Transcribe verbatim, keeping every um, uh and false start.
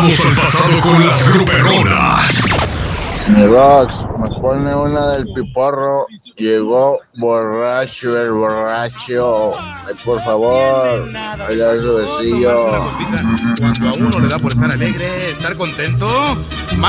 Viajamos al pasado con las gruperonas. Mi Rox, me pone una del Piporro. Llegó borracho el borracho. Ay, por favor, ay, le da su besillo. Cuando a uno le da por estar alegre, estar contento.